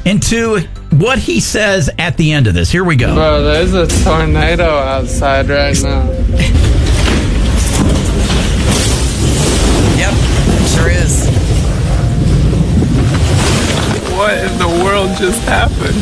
into what he says at the end of this. Here we go. Bro, there's a tornado outside right now. Yep, sure is. What in the world just happened?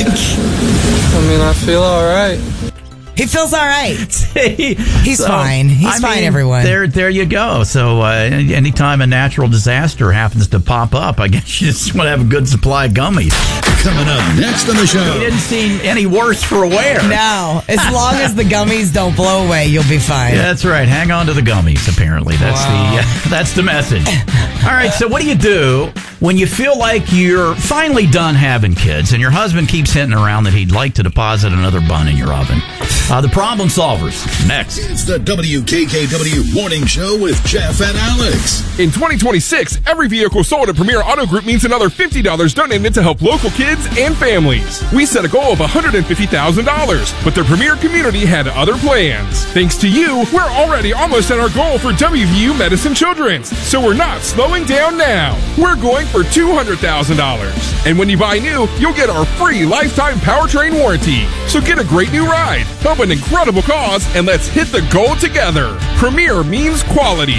I mean, I feel all right. He feels all right. He's So, fine. He's fine, everyone. There you go. So anytime a natural disaster happens to pop up, I guess you just want to have a good supply of gummies. Coming up next on the show. He didn't seem any worse for wear. No, as long as the gummies don't blow away, you'll be fine. Yeah, that's right. Hang on to the gummies, apparently. That's the message. All right, so what do you do when you feel like you're finally done having kids and your husband keeps hinting around that he'd like to deposit another bun in your oven? The Problem Solvers, next. It's the WKKW Morning Show with Jeff and Alex. In 2026, every vehicle sold at Premier Auto Group means another $50 donated to help local kids and families. We set a goal of $150,000, but the Premier community had other plans. Thanks to you, we're already almost at our goal for WVU Medicine Children's, so we're not slowing down now. We're going for $200,000. And when you buy new, you'll get our free lifetime powertrain warranty. So get a great new ride, help an incredible cause, and let's hit the goal together. Premier means quality.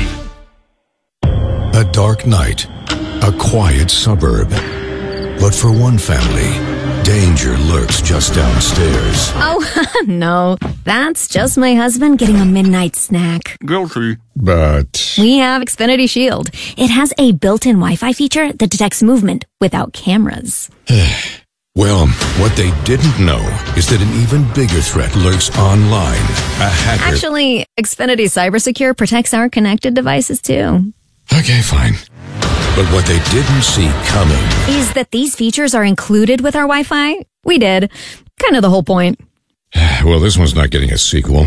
A dark night, a quiet suburb. But for one family, danger lurks just downstairs. Oh, no. That's just my husband getting a midnight snack. Guilty. But We have Xfinity Shield. It has a built-in Wi-Fi feature that detects movement without cameras. well, what they didn't know is that an even bigger threat lurks online. A hacker. Actually, Xfinity CyberSecure protects our connected devices, too. Okay, fine. But what they didn't see coming Is that these features are included with our Wi-Fi? We did. Kind of the whole point. Well, this one's not getting a sequel.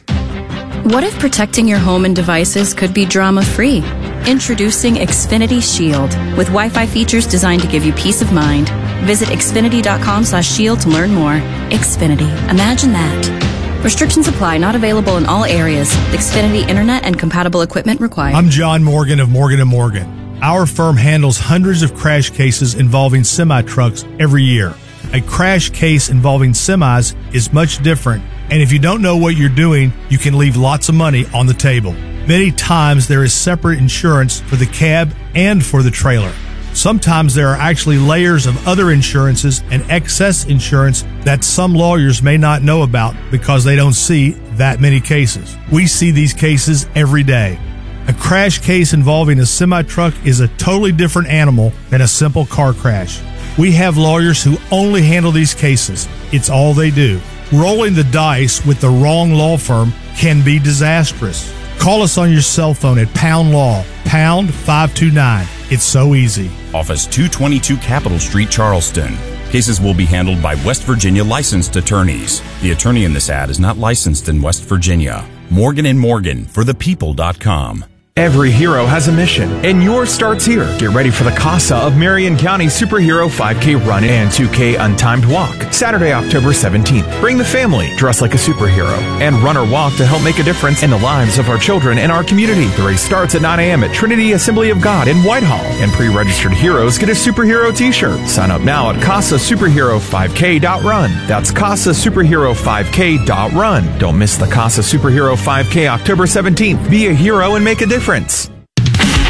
What if protecting your home and devices could be drama-free? Introducing Xfinity Shield with Wi-Fi features designed to give you peace of mind. Visit Xfinity.com/shield to learn more. Xfinity. Imagine that. Restrictions apply. Not available in all areas. Xfinity Internet and compatible equipment required. I'm John Morgan of Morgan & Morgan. Our firm handles hundreds of crash cases involving semi-trucks every year. A crash case involving semis is much different, and if you don't know what you're doing, you can leave lots of money on the table. Many times there is separate insurance for the cab and for the trailer. Sometimes there are actually layers of other insurances and excess insurance that some lawyers may not know about because they don't see that many cases. We see these cases every day. A crash case involving a semi-truck is a totally different animal than a simple car crash. We have lawyers who only handle these cases. It's all they do. Rolling the dice with the wrong law firm can be disastrous. Call us on your cell phone at Pound Law, pound 529. It's so easy. Office 222 Capitol Street, Charleston. Cases will be handled by West Virginia licensed attorneys. The attorney in this ad is not licensed in West Virginia. Morgan & Morgan for thepeople.com. Every hero has a mission, and yours starts here. Get ready for the CASA of Marion County Superhero 5K Run and 2K Untimed Walk, Saturday, October 17th. Bring the family, dress like a superhero, and run or walk to help make a difference in the lives of our children and our community. The race starts at 9 a.m. at Trinity Assembly of God in Whitehall, and pre-registered heroes get a superhero t-shirt. Sign up now at CASASuperhero5K.run. That's CASASuperhero5K.run. Don't miss the CASA Superhero 5K October 17th. Be a hero and make a difference.